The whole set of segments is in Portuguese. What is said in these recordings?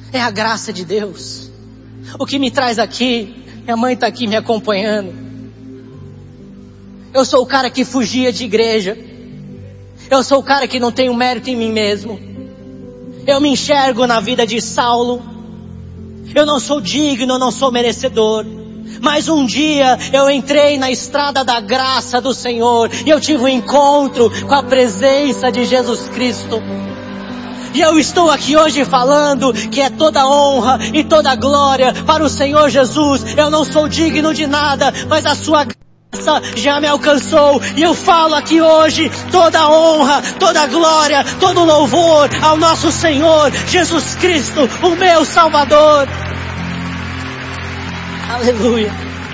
É a graça de Deus. O que me traz aqui, minha mãe está aqui me acompanhando. Eu sou o cara que fugia de igreja. Eu sou o cara que não tem mérito em mim mesmo. Eu me enxergo na vida de Saulo. Eu não sou digno, eu não sou merecedor. Mas um dia eu entrei na estrada da graça do Senhor e eu tive um encontro com a presença de Jesus Cristo. E eu estou aqui hoje falando que é toda honra e toda glória para o Senhor Jesus. Eu não sou digno de nada, mas a sua graça já me alcançou. E eu falo aqui hoje toda honra, toda glória, todo louvor ao nosso Senhor Jesus Cristo, o meu Salvador. Aleluia.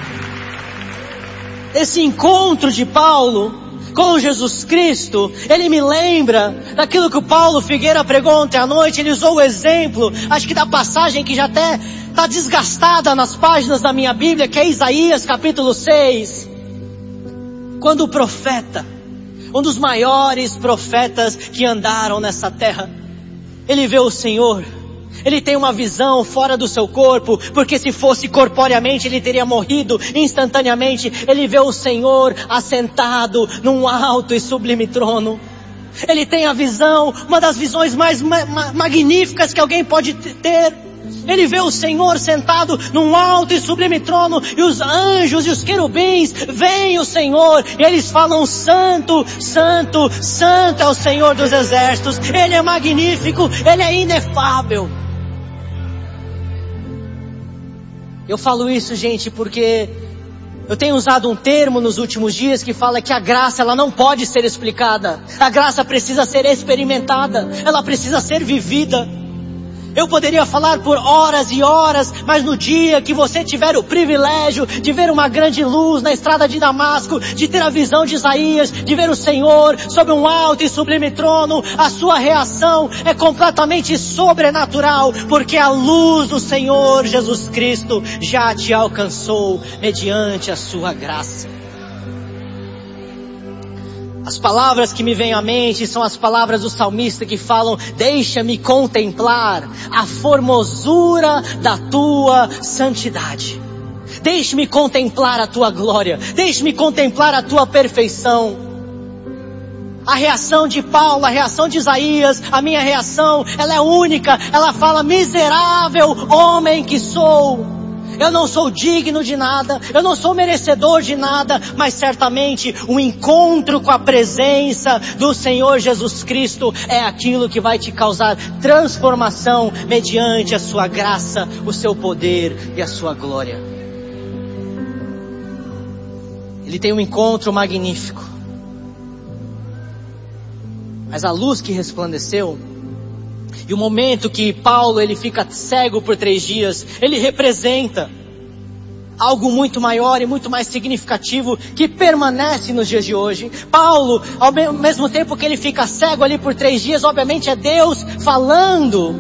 Esse encontro de Paulo com Jesus Cristo, ele me lembra daquilo que o Paulo Figueira pregou ontem à noite. Ele usou o exemplo, acho que da passagem que já até está desgastada nas páginas da minha Bíblia, que é Isaías capítulo 6. Quando o profeta, um dos maiores profetas que andaram nessa terra, ele vê o Senhor. Ele tem uma visão fora do seu corpo, porque se fosse corporeamente ele teria morrido instantaneamente. Ele vê o Senhor assentado num alto e sublime trono. Ele tem a visão, uma das visões mais magníficas que alguém pode ter. Ele vê o Senhor sentado num alto e sublime trono, e os anjos e os querubins veem o Senhor, e eles falam: Santo, Santo, Santo é o Senhor dos exércitos. Ele é magnífico, Ele é inefável. Eu falo isso, gente, porque eu tenho usado um termo nos últimos dias que fala que a graça, ela não pode ser explicada. A graça precisa ser experimentada. Ela precisa ser vivida. Eu poderia falar por horas e horas, mas no dia que você tiver o privilégio de ver uma grande luz na estrada de Damasco, de ter a visão de Isaías, de ver o Senhor sobre um alto e sublime trono, a sua reação é completamente sobrenatural, porque a luz do Senhor Jesus Cristo já te alcançou mediante a sua graça. As palavras que me vêm à mente são as palavras do salmista que falam: deixa-me contemplar a formosura da tua santidade. Deixe-me contemplar a tua glória. Deixe-me contemplar a tua perfeição. A reação de Paulo, a reação de Isaías, a minha reação, ela é única. Ela fala: miserável homem que sou. Eu não sou digno de nada, eu não sou merecedor de nada, mas certamente o encontro com a presença do Senhor Jesus Cristo é aquilo que vai te causar transformação mediante a sua graça, o seu poder e a sua glória. Ele tem um encontro magnífico. Mas a luz que resplandeceu, e o momento que Paulo ele fica cego por 3 dias, ele representa algo muito maior e muito mais significativo que permanece nos dias de hoje. Paulo, ao mesmo tempo que ele fica cego ali por 3 dias, obviamente é Deus falando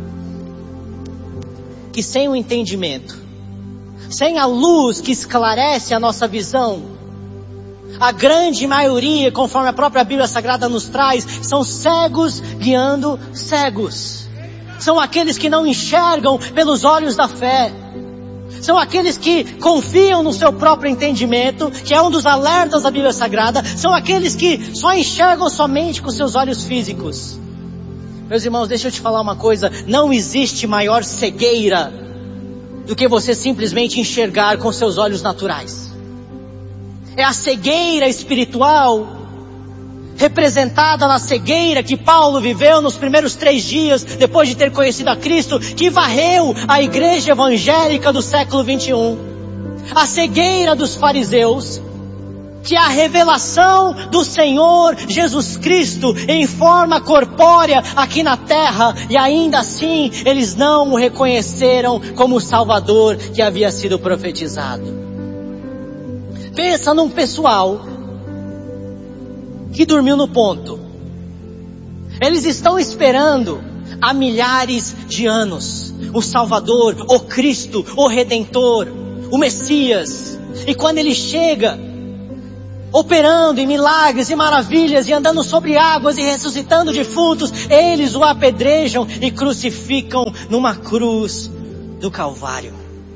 que sem o entendimento, sem a luz que esclarece a nossa visão, a grande maioria, conforme a própria Bíblia Sagrada nos traz, são cegos guiando cegos. São aqueles que não enxergam pelos olhos da fé. São aqueles que confiam no seu próprio entendimento, que é um dos alertas da Bíblia Sagrada. São aqueles que só enxergam somente com seus olhos físicos. Meus irmãos, deixa eu te falar uma coisa. Não existe maior cegueira do que você simplesmente enxergar com seus olhos naturais. É a cegueira espiritual, representada na cegueira que Paulo viveu nos primeiros 3 dias, depois de ter conhecido a Cristo, que varreu a igreja evangélica do século 21. A cegueira dos fariseus, que é a revelação do Senhor Jesus Cristo em forma corpórea aqui na terra, e ainda assim eles não o reconheceram como o Salvador que havia sido profetizado. Pensa num pessoal que dormiu no ponto. Eles estão esperando há milhares de anos o Salvador, o Cristo, o Redentor, o Messias. E quando ele chega, operando em milagres e maravilhas, e andando sobre águas e ressuscitando defuntos, eles o apedrejam e crucificam numa cruz do Calvário.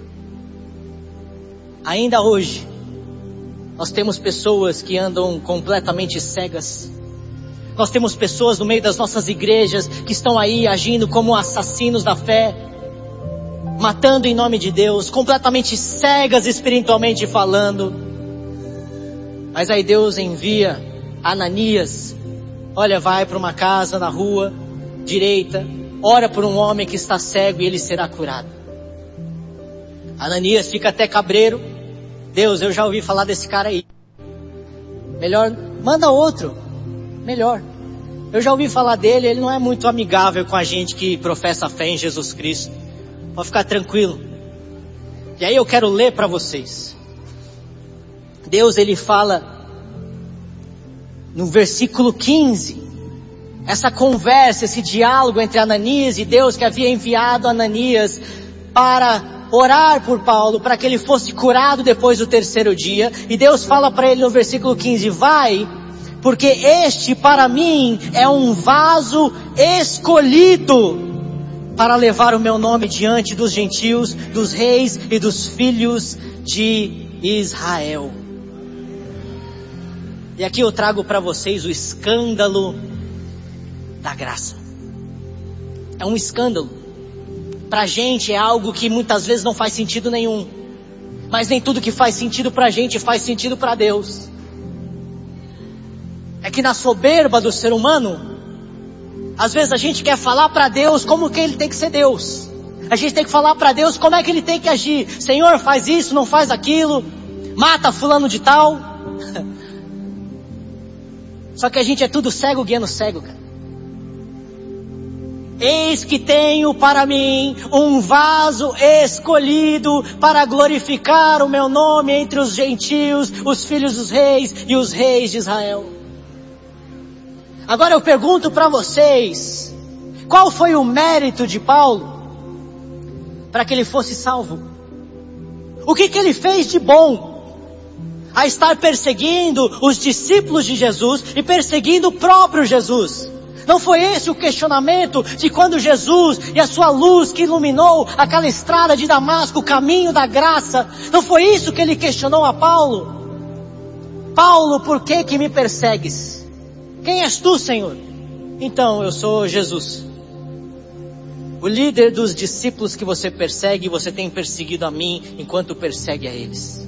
Ainda hoje, nós temos pessoas que andam completamente cegas. Nós temos pessoas no meio das nossas igrejas que estão aí agindo como assassinos da fé, matando em nome de Deus, completamente cegas espiritualmente falando. Mas aí Deus envia Ananias. Olha, vai para uma casa na rua direita, ora por um homem que está cego e ele será curado. Ananias fica até cabreiro. Deus, eu já ouvi falar desse cara aí. Melhor, manda outro. Melhor. Eu já ouvi falar dele, ele não é muito amigável com a gente que professa a fé em Jesus Cristo. Pode ficar tranquilo. E aí eu quero ler para vocês. Deus, ele fala no versículo 15, essa conversa, esse diálogo entre Ananias e Deus, que havia enviado Ananias para orar por Paulo, para que ele fosse curado depois do terceiro dia. E Deus fala para ele no versículo 15, vai, porque este para mim é um vaso escolhido para levar o meu nome diante dos gentios, dos reis e dos filhos de Israel. E aqui eu trago para vocês o escândalo da graça. É um escândalo. Pra gente é algo que muitas vezes não faz sentido nenhum. Mas nem tudo que faz sentido pra gente faz sentido pra Deus. É que na soberba do ser humano, às vezes a gente quer falar pra Deus como que ele tem que ser Deus. A gente tem que falar pra Deus como é que ele tem que agir. Senhor, faz isso, não faz aquilo. Mata fulano de tal. Só que a gente é tudo cego guiando cego, cara. Eis que tenho para mim um vaso escolhido para glorificar o meu nome entre os gentios, os filhos dos reis e os reis de Israel. Agora eu pergunto para vocês, qual foi o mérito de Paulo para que ele fosse salvo? O que ele fez de bom a estar perseguindo os discípulos de Jesus e perseguindo o próprio Jesus? Não foi esse o questionamento de quando Jesus e a sua luz que iluminou aquela estrada de Damasco, o caminho da graça, não foi isso que ele questionou a Paulo? Paulo, por que me persegues? Quem és tu, Senhor? Então, eu sou Jesus, o líder dos discípulos que você persegue, e você tem perseguido a mim enquanto persegue a eles.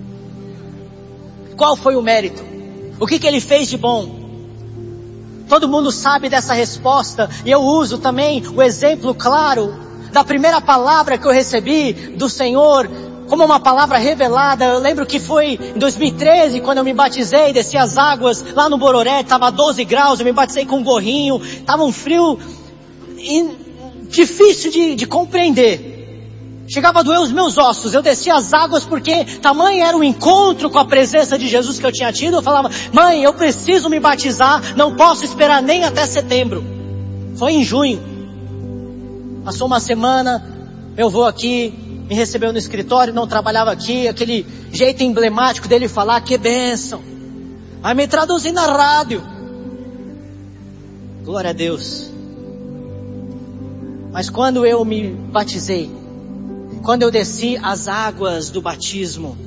Qual foi o mérito? O que ele fez de bom? Todo mundo sabe dessa resposta, e eu uso também o exemplo claro da primeira palavra que eu recebi do Senhor, como uma palavra revelada. Eu lembro que foi em 2013, quando eu me batizei, desci as águas lá no Bororé, estava 12 graus, eu me batizei com um gorrinho, estava um frio difícil de compreender. Chegava a doer os meus ossos. Eu descia as águas porque tamanho era o encontro com a presença de Jesus que eu tinha tido. Eu falava, mãe, eu preciso me batizar, não posso esperar nem até setembro. Foi em junho. Passou uma semana, meu avô aqui me recebeu no escritório, não trabalhava aqui, aquele jeito emblemático dele falar, que bênção. Vai me traduzir na rádio. Glória a Deus. Mas quando eu me batizei, quando eu desci as águas do batismo,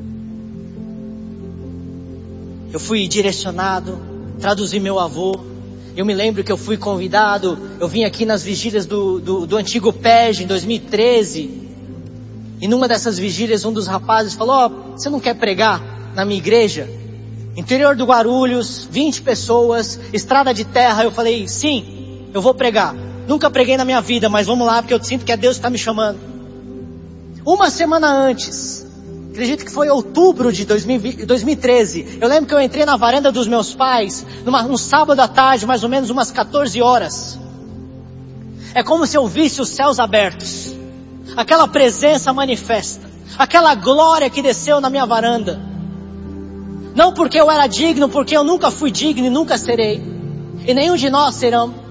eu fui direcionado, traduzi meu avô. Eu me lembro que eu fui convidado, eu vim aqui nas vigílias do antigo PEG em 2013. E numa dessas vigílias um dos rapazes falou, você não quer pregar na minha igreja? Interior do Guarulhos, 20 pessoas, estrada de terra. Eu falei, sim, eu vou pregar. Nunca preguei na minha vida, mas vamos lá, porque eu sinto que é Deus que está me chamando. Uma semana antes, acredito que foi outubro de 2013, eu lembro que eu entrei na varanda dos meus pais, num sábado à tarde, mais ou menos umas 14 horas. É como se eu visse os céus abertos, aquela presença manifesta, aquela glória que desceu na minha varanda. Não porque eu era digno, porque eu nunca fui digno e nunca serei, e nenhum de nós serão.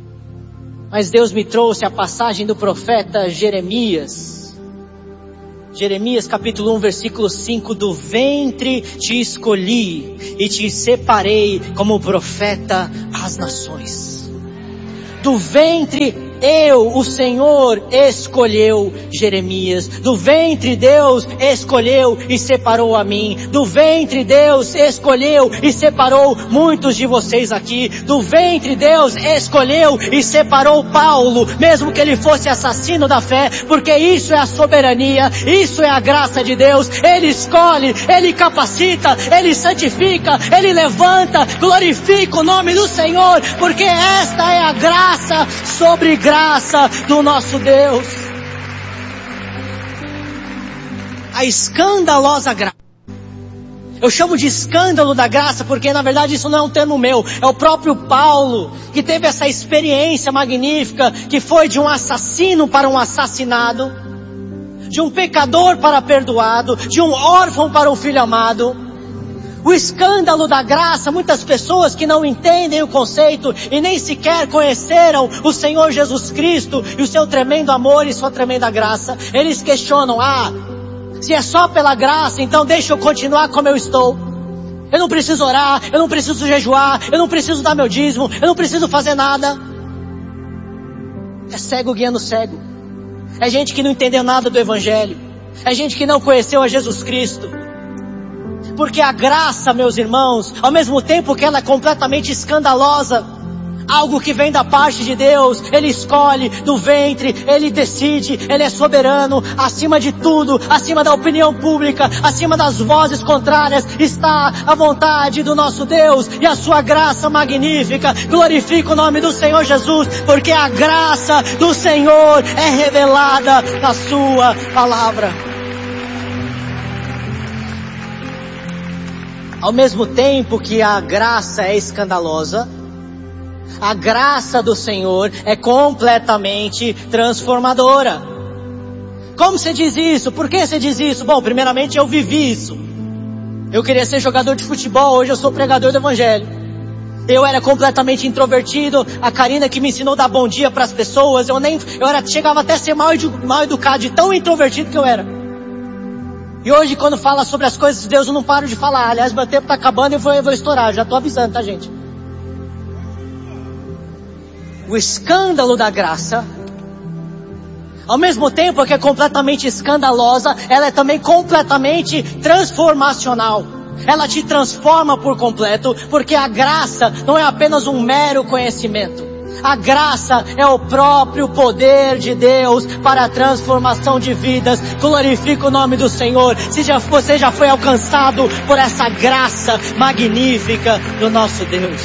Mas Deus me trouxe a passagem do profeta Jeremias Jeremias capítulo 1, versículo 5, do ventre te escolhi e te separei como profeta às nações. Do ventre o Senhor escolheu Jeremias. Do ventre Deus escolheu e separou a mim. Do ventre Deus escolheu e separou muitos de vocês aqui. Do ventre Deus escolheu e separou Paulo, mesmo que ele fosse assassino da fé, porque isso é a soberania, isso é a graça de Deus. Ele escolhe, Ele capacita, Ele santifica, Ele levanta, glorifica o nome do Senhor, porque esta é a graça sobre graça do nosso Deus. A escandalosa graça. Eu chamo de escândalo da graça porque na verdade isso não é um termo meu. É o próprio Paulo que teve essa experiência magnífica, que foi de um assassino para um assassinado, de um pecador para perdoado, de um órfão para um filho amado. O escândalo da graça, muitas pessoas que não entendem o conceito e nem sequer conheceram o Senhor Jesus Cristo e o seu tremendo amor e sua tremenda graça, eles questionam: se é só pela graça, então deixa eu continuar como eu estou. Eu não preciso orar, eu não preciso jejuar, eu não preciso dar meu dízimo, eu não preciso fazer nada. É cego guiando cego. É gente que não entendeu nada do Evangelho. É gente que não conheceu a Jesus Cristo. Porque a graça, meus irmãos, ao mesmo tempo que ela é completamente escandalosa, algo que vem da parte de Deus, Ele escolhe do ventre, Ele decide, Ele é soberano, acima de tudo, acima da opinião pública, acima das vozes contrárias, está a vontade do nosso Deus e a sua graça magnífica. Glorifica o nome do Senhor Jesus, porque a graça do Senhor é revelada na sua palavra. Ao mesmo tempo que a graça é escandalosa, a graça do Senhor é completamente transformadora. Como você diz isso? Por que você diz isso? Bom, primeiramente eu vivi isso. Eu queria ser jogador de futebol, hoje eu sou pregador do Evangelho. Eu era completamente introvertido, a Karina que me ensinou a dar bom dia para as pessoas, chegava até a ser mal educado, de tão introvertido que eu era. E hoje quando fala sobre as coisas de Deus eu não paro de falar. Aliás, meu tempo está acabando e eu vou estourar, já estou avisando, tá gente? O escândalo da graça, ao mesmo tempo que é completamente escandalosa, ela é também completamente transformacional. Ela te transforma por completo, porque a graça não é apenas um mero conhecimento. A graça é o próprio poder de Deus para a transformação de vidas. Glorifica o nome do Senhor. Se você já foi alcançado por essa graça magnífica do nosso Deus.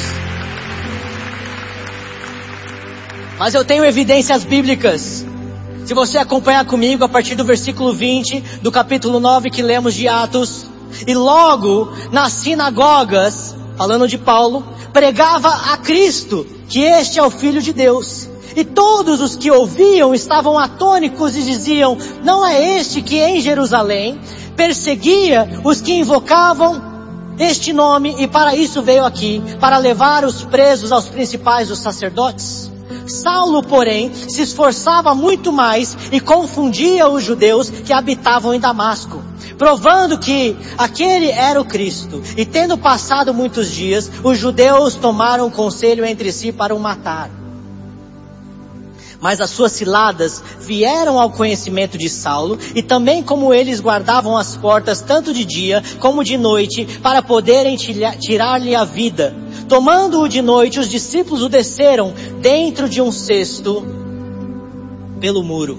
Mas eu tenho evidências bíblicas. Se você acompanhar comigo a partir do versículo 20 do capítulo 9 que lemos de Atos. E logo nas sinagogas, falando de Paulo, pregava a Cristo, que este é o Filho de Deus. E todos os que ouviam estavam atônicos e diziam: não é este que em Jerusalém perseguia os que invocavam este nome e para isso veio aqui, para levar os presos aos principais dos sacerdotes? Saulo, porém, se esforçava muito mais e confundia os judeus que habitavam em Damasco, provando que aquele era o Cristo. E tendo passado muitos dias, os judeus tomaram conselho entre si para o matar. Mas as suas ciladas vieram ao conhecimento de Saulo, e também como eles guardavam as portas tanto de dia como de noite, para poderem tirar-lhe a vida. Tomando-o de noite, os discípulos o desceram dentro de um cesto pelo muro.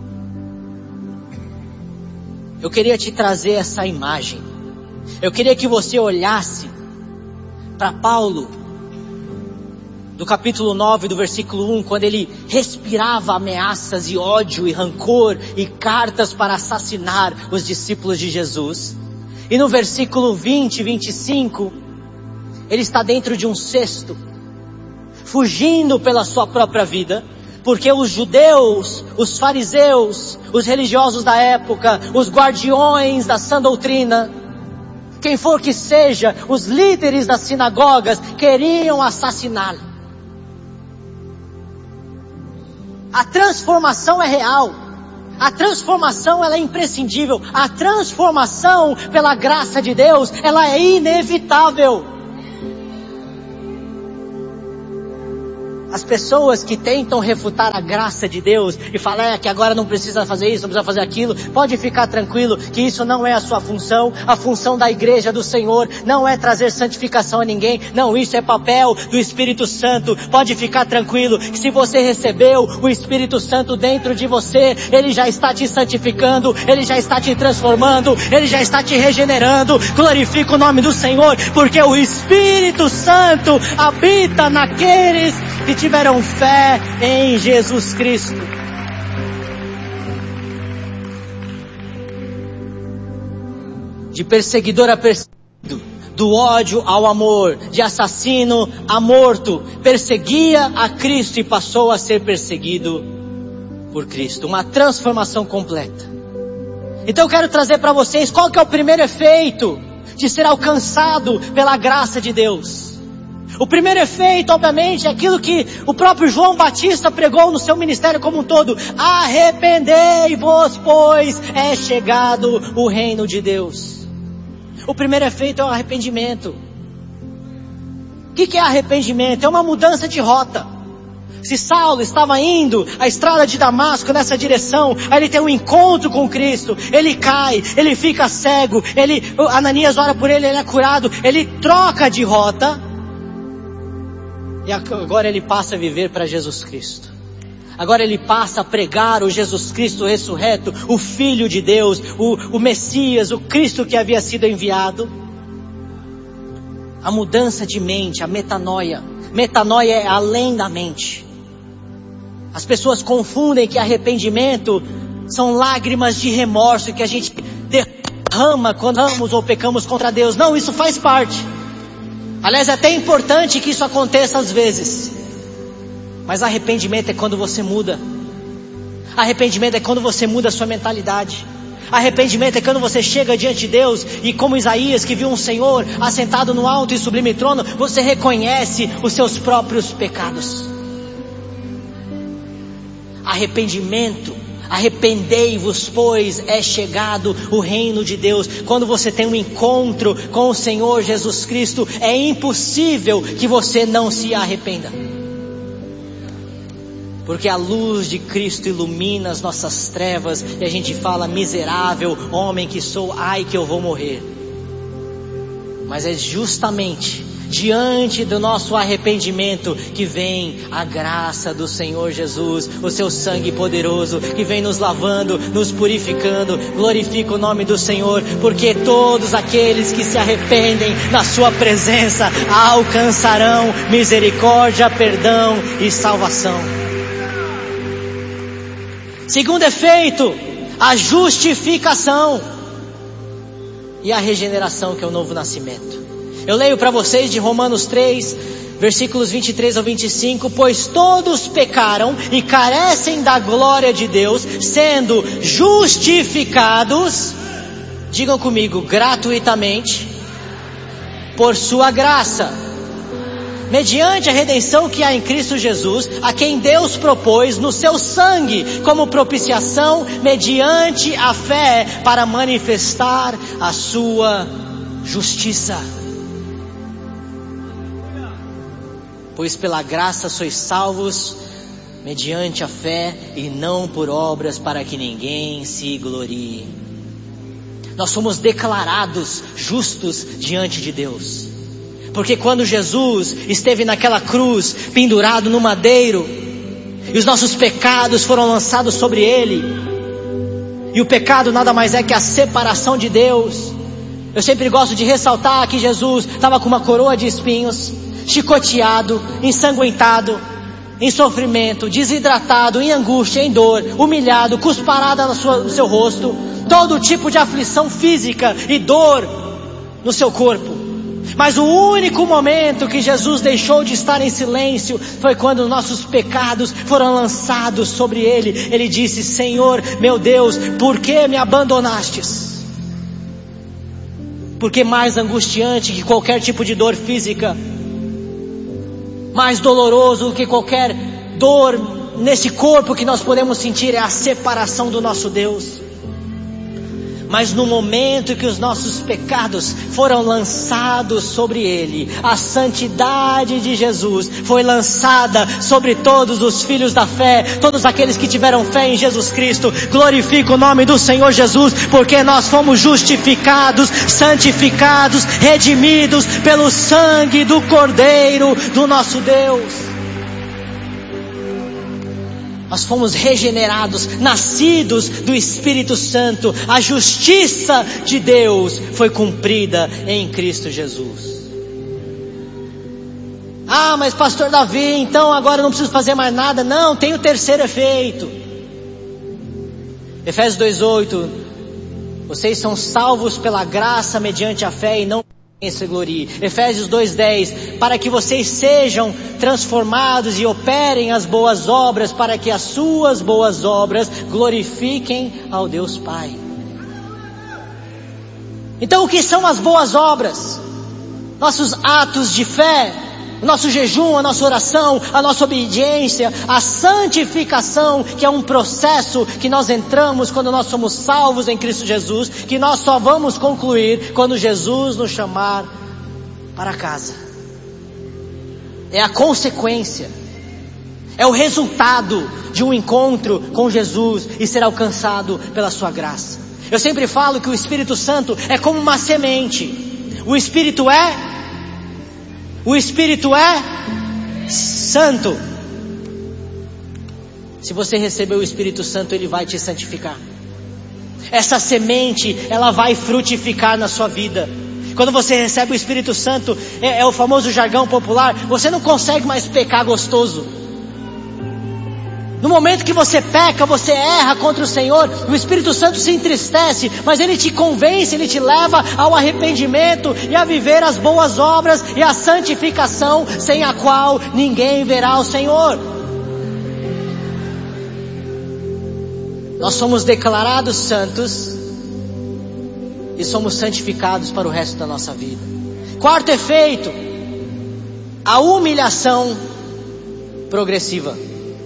Eu queria te trazer essa imagem. Eu queria que você olhasse para Paulo, do capítulo 9, do versículo 1, quando ele respirava ameaças e ódio e rancor e cartas para assassinar os discípulos de Jesus. E no versículo 20 e 25, ele está dentro de um cesto, fugindo pela sua própria vida, porque os judeus, os fariseus, os religiosos da época, os guardiões da sã doutrina, quem for que seja, os líderes das sinagogas, queriam assassiná-lo. A transformação é real. A transformação, ela é imprescindível. A transformação pela graça de Deus, ela é inevitável. As pessoas que tentam refutar a graça de Deus e falam que agora não precisa fazer isso, não precisa fazer aquilo, pode ficar tranquilo que isso não é a sua função. A função da igreja do Senhor não é trazer santificação a ninguém. Não, isso é papel do Espírito Santo. Pode ficar tranquilo que se você recebeu o Espírito Santo dentro de você, Ele já está te santificando, Ele já está te transformando, Ele já está te regenerando. Glorifica o nome do Senhor, porque o Espírito Santo habita naqueles que tiveram fé em Jesus Cristo. De perseguidor a perseguido, do ódio ao amor, de assassino a morto, perseguia a Cristo e passou a ser perseguido por Cristo. Uma transformação completa. Então eu quero trazer para vocês qual que é o primeiro efeito de ser alcançado pela graça de Deus. O primeiro efeito, obviamente, é aquilo que o próprio João Batista pregou no seu ministério como um todo. Arrependei-vos, pois é chegado o reino de Deus. O primeiro efeito é o arrependimento. O que é arrependimento? É uma mudança de rota. Se Saulo estava indo a estrada de Damasco nessa direção, aí ele tem um encontro com Cristo, ele cai, ele fica cego, Ananias ora por ele, ele é curado, ele troca de rota. E agora ele passa a viver para Jesus Cristo. Agora ele passa a pregar o Jesus Cristo ressurreto, o Filho de Deus, o Messias, o Cristo que havia sido enviado. A mudança de mente, a metanoia. Metanoia é além da mente. As pessoas confundem que arrependimento são lágrimas de remorso que a gente derrama quando amamos ou pecamos contra Deus. Não, isso faz parte. Aliás, é até importante que isso aconteça às vezes. Mas arrependimento é quando você muda. Arrependimento é quando você muda a sua mentalidade. Arrependimento é quando você chega diante de Deus e, como Isaías, que viu um Senhor assentado no alto e sublime trono, você reconhece os seus próprios pecados. Arrependimento. Arrependei-vos, pois é chegado o reino de Deus. Quando você tem um encontro com o Senhor Jesus Cristo, é impossível que você não se arrependa. Porque a luz de Cristo ilumina as nossas trevas e a gente fala: miserável homem que sou, ai que eu vou morrer. Mas é justamente diante do nosso arrependimento que vem a graça do Senhor Jesus, o seu sangue poderoso que vem nos lavando, nos purificando. Glorifica o nome do Senhor, porque todos aqueles que se arrependem na sua presença alcançarão misericórdia, perdão e salvação. Segundo efeito, a justificação e a regeneração, que é o novo nascimento. Eu leio para vocês de Romanos 3, versículos 23 ao 25. Pois todos pecaram e carecem da glória de Deus, sendo justificados, digam comigo, gratuitamente, por sua graça, mediante a redenção que há em Cristo Jesus, a quem Deus propôs no seu sangue como propiciação, mediante a fé, para manifestar a sua justiça. Pois pela graça sois salvos, mediante a fé, e não por obras, para que ninguém se glorie. Nós somos declarados justos diante de Deus. Porque quando Jesus esteve naquela cruz, pendurado no madeiro, e os nossos pecados foram lançados sobre Ele, e o pecado nada mais é que a separação de Deus. Eu sempre gosto de ressaltar que Jesus estava com uma coroa de espinhos, chicoteado, ensanguentado, em sofrimento, desidratado, em angústia, em dor, humilhado, cusparada no seu rosto, todo tipo de aflição física e dor no seu corpo. Mas o único momento que Jesus deixou de estar em silêncio foi quando nossos pecados foram lançados sobre Ele. Ele disse: Senhor, meu Deus, por que me abandonastes? Porque mais angustiante que qualquer tipo de dor física, mais doloroso que qualquer dor nesse corpo que nós podemos sentir é a separação do nosso Deus. Mas no momento que os nossos pecados foram lançados sobre Ele, a santidade de Jesus foi lançada sobre todos os filhos da fé, todos aqueles que tiveram fé em Jesus Cristo. Glorifica o nome do Senhor Jesus, porque nós fomos justificados, santificados, redimidos pelo sangue do Cordeiro do nosso Deus. Nós fomos regenerados, nascidos do Espírito Santo. A justiça de Deus foi cumprida em Cristo Jesus. Ah, mas pastor Davi, então agora eu não preciso fazer mais nada. Não, tem o terceiro efeito. Efésios 2:8. Vocês são salvos pela graça mediante a fé e não se glorie. Efésios 2:10, para que vocês sejam transformados e operem as boas obras, para que as suas boas obras glorifiquem ao Deus Pai. Então o que são as boas obras? Nossos atos de fé, o nosso jejum, a nossa oração, a nossa obediência, a santificação, que é um processo que nós entramos quando nós somos salvos em Cristo Jesus, que nós só vamos concluir quando Jesus nos chamar para casa. É a consequência, é o resultado de um encontro com Jesus e ser alcançado pela sua graça. Eu sempre falo que o Espírito Santo é como uma semente. O Espírito é santo. Se você receber o Espírito Santo, Ele vai te santificar. Essa semente, ela vai frutificar na sua vida. Quando você recebe o Espírito Santo, é o famoso jargão popular, você não consegue mais pecar gostoso. No momento que você peca, você erra contra o Senhor, o Espírito Santo se entristece, mas Ele te convence, Ele te leva ao arrependimento e a viver as boas obras e a santificação, sem a qual ninguém verá o Senhor. Nós somos declarados santos e somos santificados para o resto da nossa vida. Quarto efeito, a humilhação progressiva.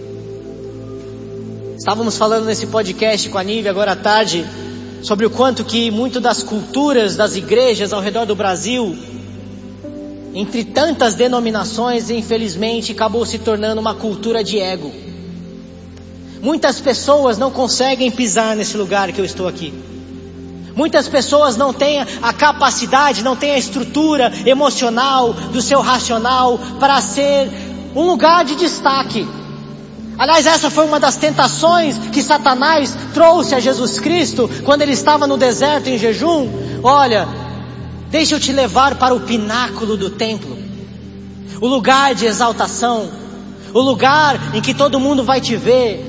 Estávamos falando nesse podcast com a Nívia agora à tarde sobre o quanto que muito das culturas das igrejas ao redor do Brasil, entre tantas denominações, infelizmente acabou se tornando uma cultura de ego. Muitas pessoas não conseguem pisar nesse lugar que eu estou aqui. Muitas pessoas não têm a capacidade, não têm a estrutura emocional do seu racional para ser um lugar de destaque. Aliás, essa foi uma das tentações que Satanás trouxe a Jesus Cristo quando Ele estava no deserto em jejum. Olha, deixa eu te levar para o pináculo do templo, o lugar de exaltação, o lugar em que todo mundo vai te ver.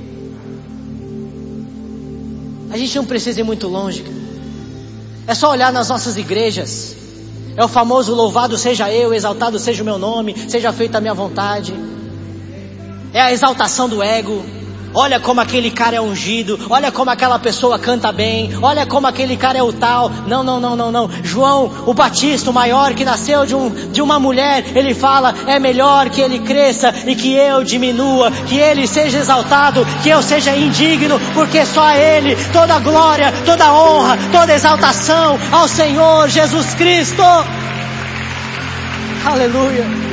A gente não precisa ir muito longe. É só olhar nas nossas igrejas. É o famoso louvado seja eu, exaltado seja o meu nome, seja feita a minha vontade. É a exaltação do ego. Olha como aquele cara é ungido. Olha como aquela pessoa canta bem. Olha como aquele cara é o tal. Não. João, o Batista, o maior que nasceu de uma mulher, ele fala, é melhor que ele cresça e que eu diminua, que ele seja exaltado, que eu seja indigno, porque só a Ele toda a glória, toda a honra, toda a exaltação ao Senhor Jesus Cristo. Aleluia.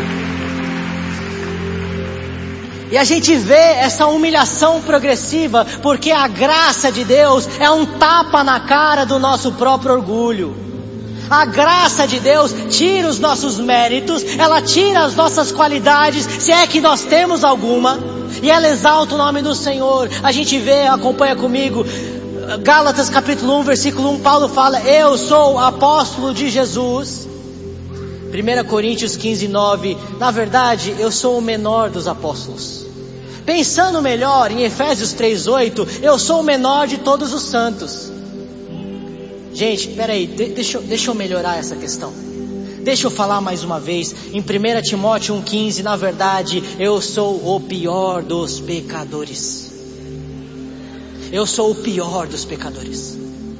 E a gente vê essa humilhação progressiva, porque a graça de Deus é um tapa na cara do nosso próprio orgulho. A graça de Deus tira os nossos méritos, ela tira as nossas qualidades, se é que nós temos alguma, e ela exalta o nome do Senhor. A gente vê, acompanha comigo, Gálatas capítulo 1, versículo 1, Paulo fala, eu sou apóstolo de Jesus. 1 Coríntios 15, 9, na verdade eu sou o menor dos apóstolos. Pensando melhor, em Efésios 3, 8, eu sou o menor de todos os santos. Gente, peraí, deixa eu melhorar essa questão. Deixa eu falar mais uma vez, em 1 Timóteo 1, 15, na verdade eu sou o pior dos pecadores. Eu sou o pior dos pecadores.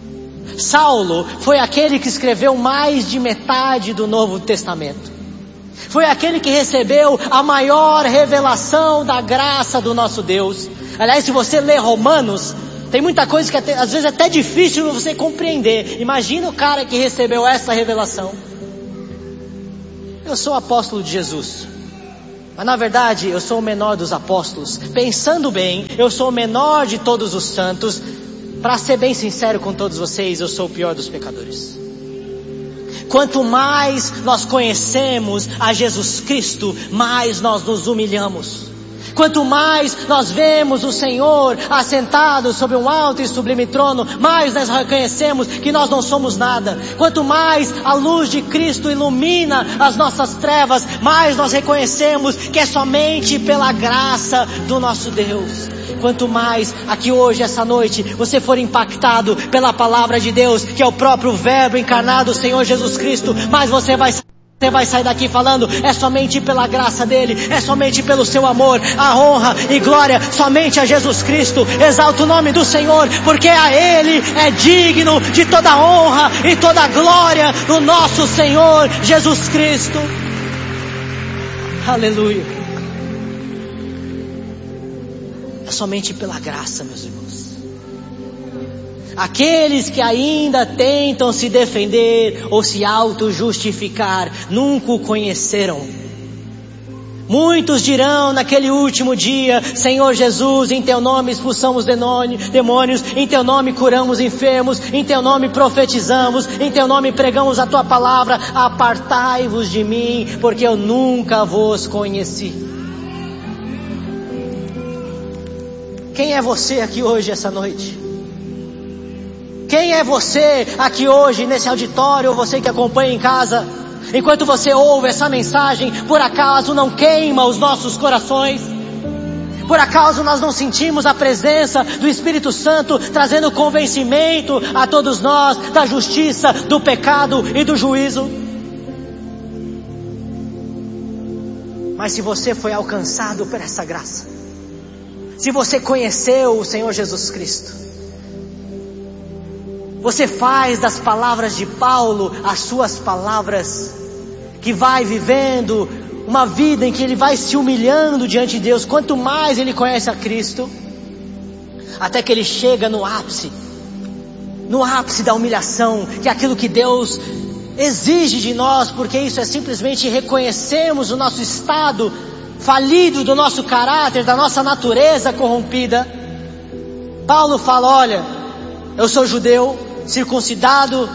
Saulo foi aquele que escreveu mais de metade do Novo Testamento. Foi aquele que recebeu a maior revelação da graça do nosso Deus. Aliás, se você ler Romanos, tem muita coisa que às vezes é até difícil você compreender. Imagina o cara que recebeu essa revelação. Eu sou apóstolo de Jesus, mas na verdade eu sou o menor dos apóstolos. Pensando bem, eu sou o menor de todos os santos. Para ser bem sincero com todos vocês, eu sou o pior dos pecadores. Quanto mais nós conhecemos a Jesus Cristo, mais nós nos humilhamos. Quanto mais nós vemos o Senhor assentado sobre um alto e sublime trono, mais nós reconhecemos que nós não somos nada. Quanto mais a luz de Cristo ilumina as nossas trevas, mais nós reconhecemos que é somente pela graça do nosso Deus. Quanto mais aqui hoje, essa noite, você for impactado pela palavra de Deus, que é o próprio Verbo encarnado, o Senhor Jesus Cristo, mais você vai sair daqui falando, é somente pela graça dele, é somente pelo seu amor, a honra e glória somente a Jesus Cristo. Exalta o nome do Senhor, porque a ele é digno de toda honra e toda glória do nosso Senhor Jesus Cristo. Aleluia. É somente pela graça, meus irmãos. Aqueles que ainda tentam se defender ou se auto-justificar, nunca o conheceram. Muitos dirão naquele último dia: Senhor Jesus, em teu nome expulsamos demônios, em teu nome curamos enfermos, em teu nome profetizamos, em teu nome pregamos a tua palavra. Apartai-vos de mim, porque eu nunca vos conheci. Quem é você aqui hoje, essa noite? Quem é você aqui hoje, nesse auditório, ou você que acompanha em casa? Enquanto você ouve essa mensagem, por acaso não queima os nossos corações? Por acaso nós não sentimos a presença do Espírito Santo, trazendo convencimento a todos nós da justiça, do pecado e do juízo? Mas se você foi alcançado por essa graça, se você conheceu o Senhor Jesus Cristo, você faz das palavras de Paulo as suas palavras, que vai vivendo uma vida em que ele vai se humilhando diante de Deus, quanto mais ele conhece a Cristo, até que ele chega no ápice da humilhação, que é aquilo que Deus exige de nós, porque isso é simplesmente reconhecermos o nosso estado falido, do nosso caráter, da nossa natureza corrompida. Paulo fala: olha, eu sou judeu, circuncidado,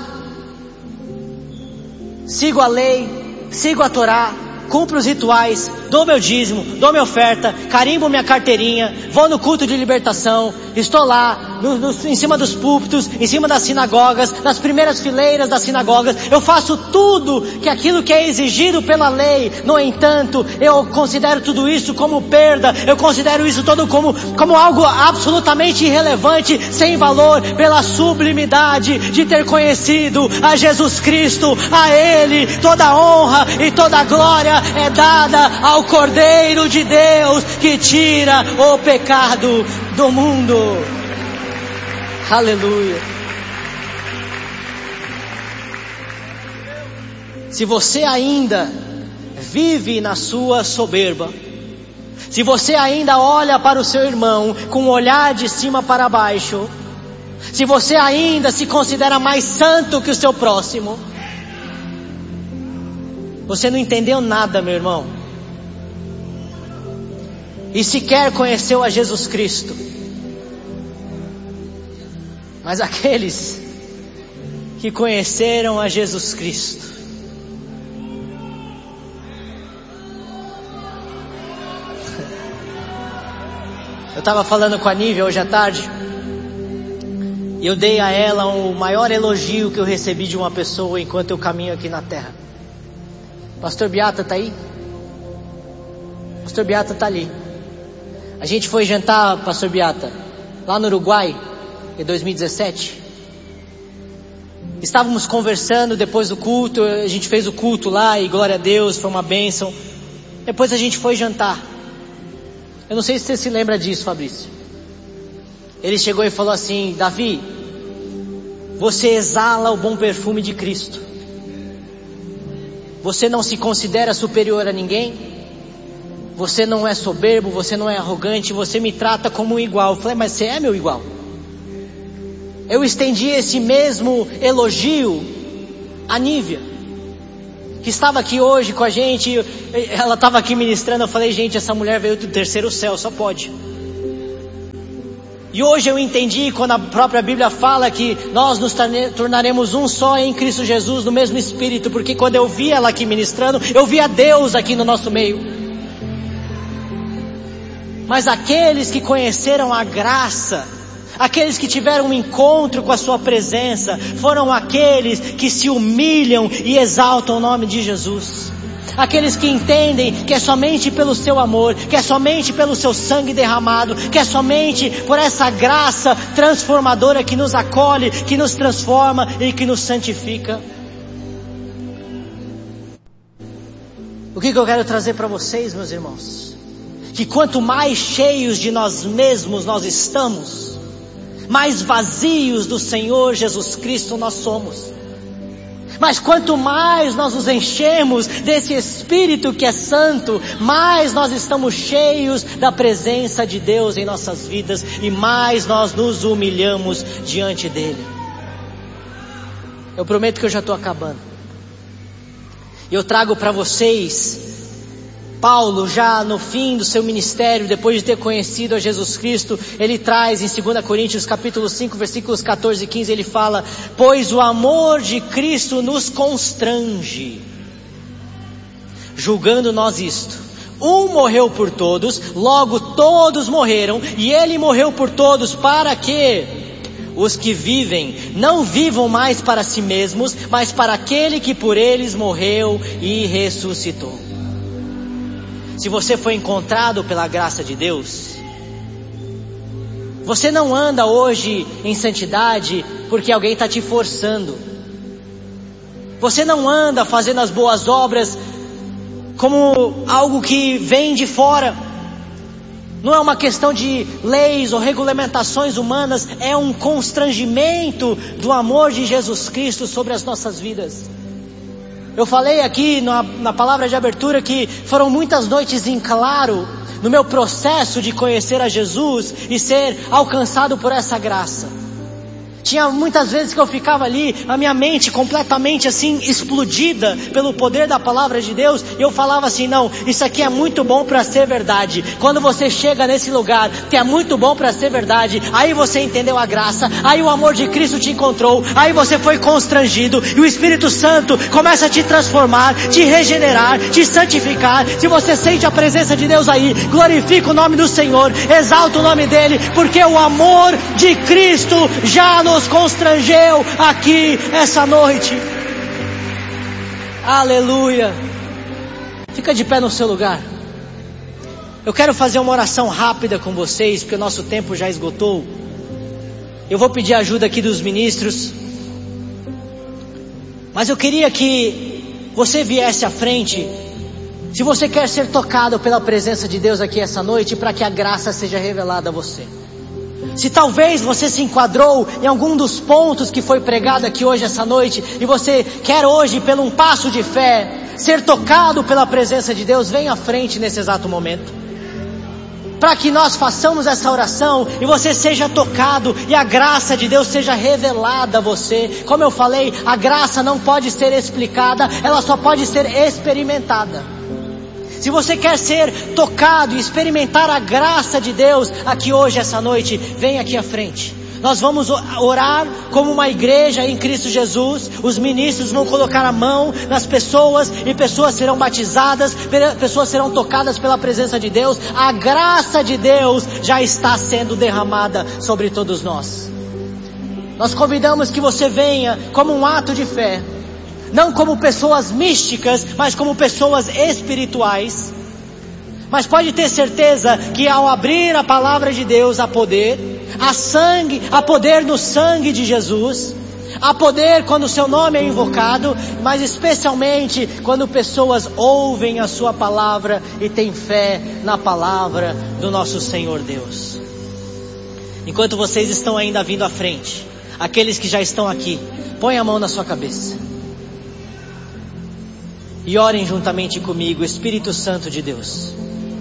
sigo a lei, sigo a Torá, cumpro os rituais, dou meu dízimo, dou minha oferta, carimbo minha carteirinha, vou no culto de libertação, estou lá, em cima dos púlpitos, em cima das sinagogas, nas primeiras fileiras das sinagogas, eu faço tudo aquilo que é exigido pela lei. No entanto, eu considero tudo isso como perda, eu considero isso todo como algo absolutamente irrelevante, sem valor, pela sublimidade de ter conhecido a Jesus Cristo. A Ele toda honra e toda glória é dada ao Cordeiro de Deus, que tira o pecado do mundo. Aleluia. Se você ainda vive na sua soberba, se você ainda olha para o seu irmão com um olhar de cima para baixo, se você ainda se considera mais santo que o seu próximo, você não entendeu nada, meu irmão, e sequer conheceu a Jesus Cristo. Mas aqueles que conheceram a Jesus Cristo, eu estava falando com a Nívia hoje à tarde, e eu dei a ela o maior elogio que eu recebi de uma pessoa enquanto eu caminho aqui na terra. Pastor Beata está aí? Pastor Beata está ali. A gente foi jantar, Pastor Beata, lá no Uruguai, em 2017. Estávamos conversando depois do culto, a gente fez o culto lá e glória a Deus, foi uma bênção. Depois a gente foi jantar. Eu não sei se você se lembra disso, Fabrício. Ele chegou e falou assim: Davi, você exala o bom perfume de Cristo. Você não se considera superior a ninguém? Você não é soberbo, você não é arrogante, você me trata como um igual. Eu falei, mas você é meu igual. Eu estendi esse mesmo elogio a Nívia, que estava aqui hoje com a gente. Ela estava aqui ministrando. Eu falei, gente, essa mulher veio do terceiro céu, só pode. E hoje eu entendi quando a própria Bíblia fala que nós nos tornaremos um só em Cristo Jesus, no mesmo Espírito. Porque quando eu vi ela aqui ministrando, eu vi a Deus aqui no nosso meio. Mas aqueles que conheceram a graça, aqueles que tiveram um encontro com a sua presença, foram aqueles que se humilham e exaltam o nome de Jesus. Aqueles que entendem que é somente pelo seu amor, que é somente pelo seu sangue derramado, que é somente por essa graça transformadora que nos acolhe, que nos transforma e que nos santifica. O que eu quero trazer para vocês, meus irmãos? Que quanto mais cheios de nós mesmos nós estamos, mais vazios do Senhor Jesus Cristo nós somos. Mas quanto mais nós nos enchemos desse Espírito que é santo, mais nós estamos cheios da presença de Deus em nossas vidas e mais nós nos humilhamos diante dele. Eu prometo que eu já estou acabando. E eu trago para vocês Paulo, já no fim do seu ministério, depois de ter conhecido a Jesus Cristo, ele traz em 2 Coríntios capítulo 5, versículos 14 e 15, ele fala: pois o amor de Cristo nos constrange, julgando nós isto: um morreu por todos, logo todos morreram, e ele morreu por todos para que os que vivem não vivam mais para si mesmos, mas para aquele que por eles morreu e ressuscitou. Se você foi encontrado pela graça de Deus, você não anda hoje em santidade porque alguém está te forçando. Você não anda fazendo as boas obras como algo que vem de fora. Não é uma questão de leis ou regulamentações humanas, é um constrangimento do amor de Jesus Cristo sobre as nossas vidas. Eu falei aqui na palavra de abertura que foram muitas noites em claro no meu processo de conhecer a Jesus e ser alcançado por essa graça. Tinha muitas vezes que eu ficava ali, a minha mente completamente assim explodida pelo poder da palavra de Deus, e eu falava assim: não, isso aqui é muito bom para ser verdade. Quando você chega nesse lugar que é muito bom para ser verdade, aí você entendeu a graça, aí o amor de Cristo te encontrou, aí você foi constrangido e o Espírito Santo começa a te transformar, te regenerar, te santificar. Se você sente a presença de Deus aí, glorifica o nome do Senhor, exalta o nome dele, porque o amor de Cristo já nos constrangeu aqui essa noite. Aleluia. Fica de pé no seu lugar. Eu quero fazer uma oração rápida com vocês, porque o nosso tempo já esgotou. Eu vou pedir ajuda aqui dos ministros, mas eu queria que você viesse à frente, se você quer ser tocado pela presença de Deus aqui essa noite, para que a graça seja revelada a você. Se talvez você se enquadrou em algum dos pontos que foi pregado aqui hoje essa noite, e você quer hoje, pelo um passo de fé, ser tocado pela presença de Deus, vem à frente nesse exato momento, para que nós façamos essa oração e você seja tocado e a graça de Deus seja revelada a você. Como eu falei, a graça não pode ser explicada, ela só pode ser experimentada. Se você quer ser tocado e experimentar a graça de Deus aqui hoje, essa noite, vem aqui à frente. Nós vamos orar como uma igreja em Cristo Jesus. Os ministros vão colocar a mão nas pessoas e pessoas serão batizadas, pessoas serão tocadas pela presença de Deus. A graça de Deus já está sendo derramada sobre todos nós. Nós convidamos que você venha como um ato de fé, não como pessoas místicas, mas como pessoas espirituais. Mas pode ter certeza que ao abrir a palavra de Deus, há poder, há poder no sangue de Jesus, há poder quando o seu nome é invocado, mas especialmente quando pessoas ouvem a sua palavra e têm fé na palavra do nosso Senhor Deus. Enquanto vocês estão ainda vindo à frente, aqueles que já estão aqui, põe a mão na sua cabeça. e orem juntamente comigo. Espírito Santo de Deus,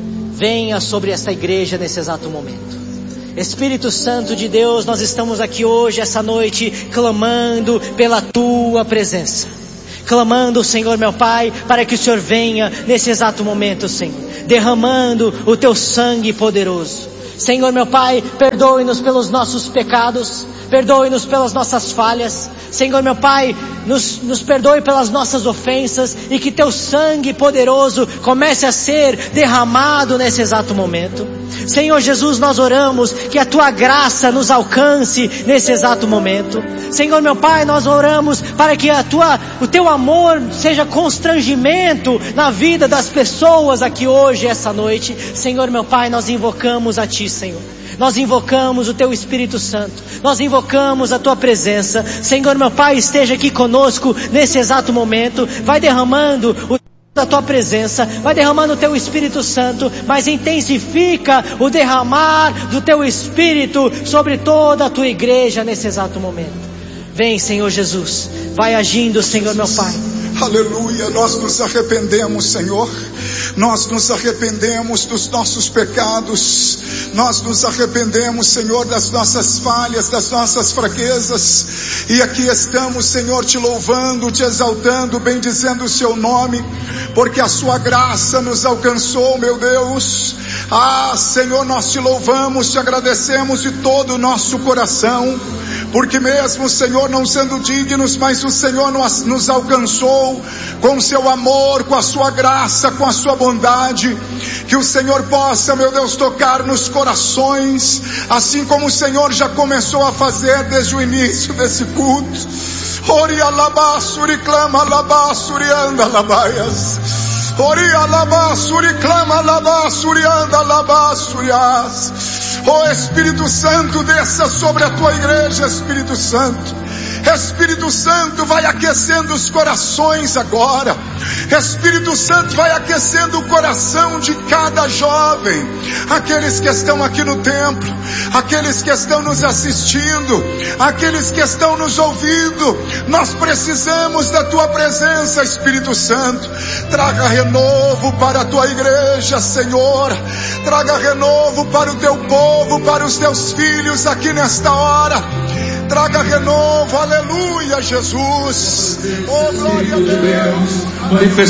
venha sobre esta igreja nesse exato momento. Espírito Santo de Deus, nós estamos aqui hoje, essa noite, clamando pela Tua presença. Clamando, Senhor meu Pai, para que o Senhor venha nesse exato momento, Senhor, derramando o Teu sangue poderoso. Senhor meu Pai, perdoe-nos pelos nossos pecados, perdoe-nos pelas nossas falhas. Senhor meu Pai, nos perdoe pelas nossas ofensas, e que Teu sangue poderoso comece a ser derramado nesse exato momento. Senhor Jesus, nós oramos que a Tua graça nos alcance nesse exato momento. Senhor meu Pai, nós oramos para que o Teu amor seja constrangimento na vida das pessoas aqui hoje, essa noite. Senhor meu Pai, nós invocamos a Ti, Senhor. Nós invocamos o Teu Espírito Santo, nós invocamos a Tua presença. Senhor meu Pai, esteja aqui conosco nesse exato momento. Vai derramando da Tua presença, vai derramando o Teu Espírito Santo, mas intensifica o derramar do Teu Espírito sobre toda a Tua igreja nesse exato momento. Vem, Senhor Jesus, vai agindo, Senhor meu Pai. Aleluia, nós nos arrependemos, Senhor. Nós nos arrependemos dos nossos pecados. Nós nos arrependemos, Senhor, das nossas falhas, das nossas fraquezas. E aqui estamos, Senhor, Te louvando, Te exaltando, bendizendo o Seu nome, porque a Sua graça nos alcançou, meu Deus. Ah, Senhor, nós Te louvamos, Te agradecemos de todo o nosso coração, porque mesmo, Senhor, não sendo dignos, mas o Senhor nos alcançou com o Seu amor, com a Sua graça, com a Sua bondade. Que o Senhor possa, meu Deus, tocar nos corações, assim como o Senhor já começou a fazer desde o início desse culto. Ori alabasuri clama alabasuri anda labaias. Ori alabasuri clama alabasuri anda labasurias. Oh Espírito Santo, desça sobre a Tua igreja, Espírito Santo. Espírito Santo, vai aquecendo os corações agora. Espírito Santo, vai aquecendo o coração de cada jovem, aqueles que estão aqui no templo, aqueles que estão nos assistindo, aqueles que estão nos ouvindo. Nós precisamos da Tua presença, Espírito Santo. Traga renovo para a Tua igreja, Senhor. Traga renovo para o Teu povo, para os Teus filhos aqui nesta hora. Traga renovo, aleluia, Jesus. Oh, glória a Deus.